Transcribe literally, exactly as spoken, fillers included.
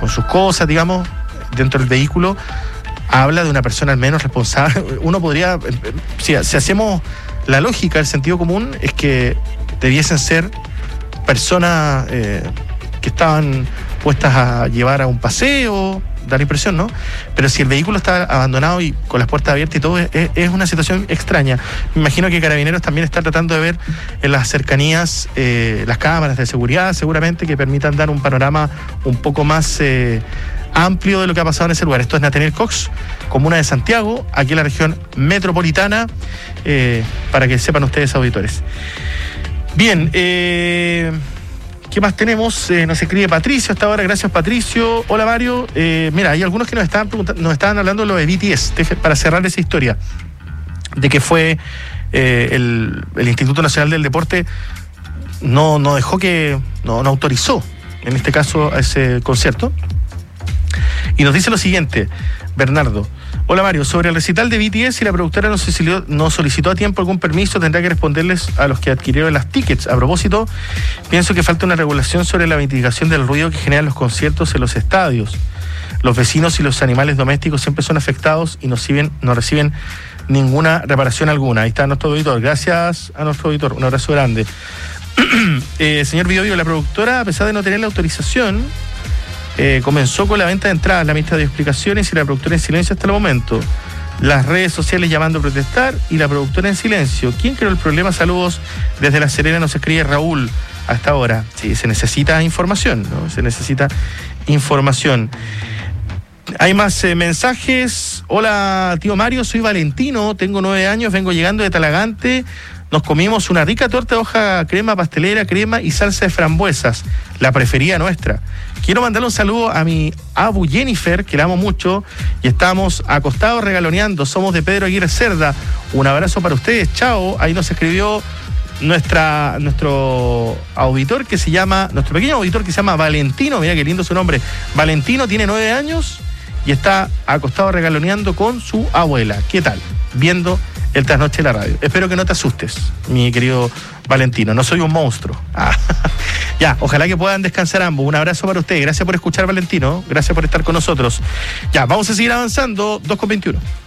con sus cosas, digamos, dentro del vehículo, habla de una persona al menos responsable. Uno podría, si, si hacemos la lógica, el sentido común, es que debiesen ser personas eh, que estaban puestas a llevar a un paseo, da la impresión, ¿no? Pero si el vehículo está abandonado y con las puertas abiertas y todo, es, es una situación extraña. Me imagino que Carabineros también está tratando de ver en las cercanías eh, las cámaras de seguridad, seguramente, que permitan dar un panorama un poco más eh, amplio de lo que ha pasado en ese lugar. Esto es Nathaniel Cox, comuna de Santiago, aquí en la región metropolitana, eh, para que sepan ustedes, auditores. Bien, eh... ¿qué más tenemos? Eh, nos escribe Patricio hasta ahora. Gracias, Patricio. Hola, Mario. Eh, mira, hay algunos que nos estaban preguntando, nos estaban hablando de lo de B T S, de, para cerrar esa historia, de que fue eh, el, el Instituto Nacional del Deporte no, no dejó que, no, no autorizó, en este caso, a ese concierto. Y nos dice lo siguiente, Bernardo. Hola, Mario, sobre el recital de B T S, si la productora no solicitó, no solicitó a tiempo algún permiso, tendrá que responderles a los que adquirieron las tickets. A propósito, pienso que falta una regulación sobre la mitigación del ruido que generan los conciertos en los estadios. Los vecinos y los animales domésticos siempre son afectados y no reciben, no reciben ninguna reparación alguna. Ahí está nuestro auditor. Gracias a nuestro auditor. Un abrazo grande. eh, señor Bio Bio, la productora, a pesar de no tener la autorización, Eh, comenzó con la venta de entradas, la amistad de explicaciones y la productora en silencio hasta el momento. Las redes sociales llamando a protestar y la productora en silencio. ¿Quién creó el problema? Saludos desde La Serena, nos escribe Raúl hasta ahora. Sí, se necesita información, ¿no? Se necesita información. Hay más eh, mensajes. Hola, tío Mario, soy Valentino, tengo nueve años, vengo llegando de Talagante. Nos comimos una rica torta de hoja crema, pastelera, crema y salsa de frambuesas, la preferida nuestra. Quiero mandarle un saludo a mi abu Jennifer, que la amo mucho, y estamos acostados regaloneando. Somos de Pedro Aguirre Cerda. Un abrazo para ustedes, chao. Ahí nos escribió nuestra, nuestro auditor que se llama, nuestro pequeño auditor que se llama Valentino, mira qué lindo su nombre. Valentino tiene nueve años y está acostado regaloneando con su abuela. ¿Qué tal? Viendo el Trasnoche de la radio. Espero que no te asustes, mi querido Valentino. No soy un monstruo. Ah, ya, ojalá que puedan descansar ambos. Un abrazo para ustedes. Gracias por escuchar, Valentino. Gracias por estar con nosotros. Ya, vamos a seguir avanzando. dos con veintiuno.